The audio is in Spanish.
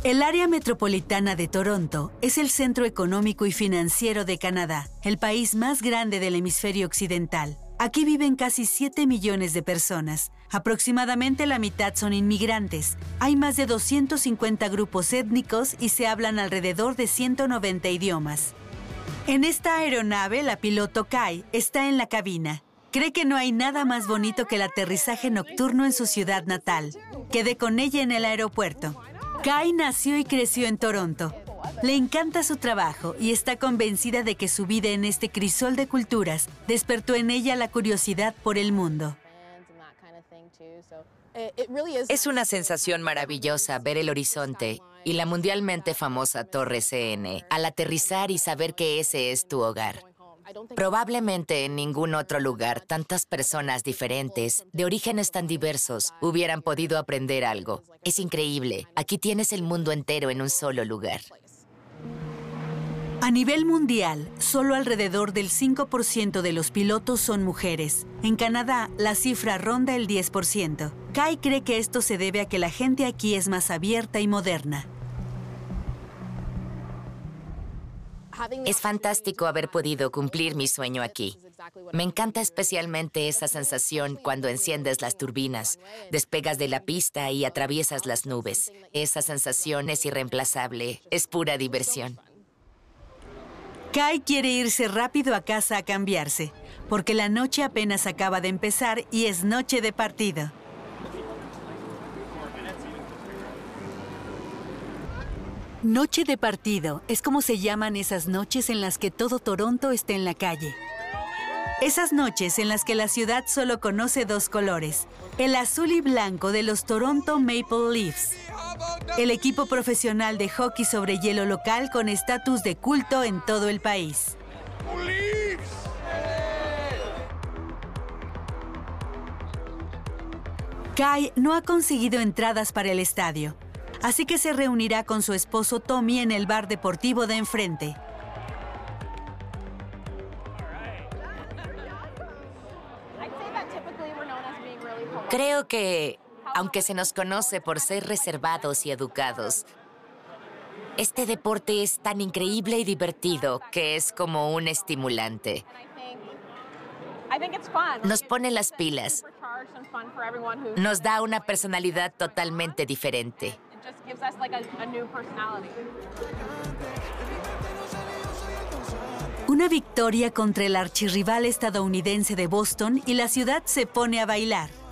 El área metropolitana de Toronto es el centro económico y financiero de Canadá, el país más grande del hemisferio occidental. Aquí viven casi 7 millones de personas. Aproximadamente la mitad son inmigrantes. Hay más de 250 grupos étnicos y se hablan alrededor de 190 idiomas. En esta aeronave, la piloto Kai está en la cabina. Cree que no hay nada más bonito que el aterrizaje nocturno en su ciudad natal. Quedé con ella en el aeropuerto. Kai nació y creció en Toronto. Le encanta su trabajo y está convencida de que su vida en este crisol de culturas despertó en ella la curiosidad por el mundo. Es una sensación maravillosa ver el horizonte y la mundialmente famosa Torre CN al aterrizar y saber que ese es tu hogar. Probablemente en ningún otro lugar tantas personas diferentes, de orígenes tan diversos, hubieran podido aprender algo. Es increíble. Aquí tienes el mundo entero en un solo lugar. A nivel mundial, solo alrededor del 5% de los pilotos son mujeres. En Canadá, la cifra ronda el 10%. Kai cree que esto se debe a que la gente aquí es más abierta y moderna. Es fantástico haber podido cumplir mi sueño aquí. Me encanta especialmente esa sensación cuando enciendes las turbinas, despegas de la pista y atraviesas las nubes. Esa sensación es irreemplazable, es pura diversión. Kai quiere irse rápido a casa a cambiarse, porque la noche apenas acaba de empezar y es noche de partido. Noche de partido es como se llaman esas noches en las que todo Toronto está en la calle. Esas noches en las que la ciudad solo conoce dos colores, el azul y blanco de los Toronto Maple Leafs, el equipo profesional de hockey sobre hielo local con estatus de culto en todo el país. Kai no ha conseguido entradas para el estadio, así que se reunirá con su esposo Tommy en el bar deportivo de enfrente. Creo que, aunque se nos conoce por ser reservados y educados, este deporte es tan increíble y divertido que es como un estimulante. Nos pone las pilas. Nos da una personalidad totalmente diferente. Una victoria contra el archirrival estadounidense de Boston y la ciudad se pone a bailar.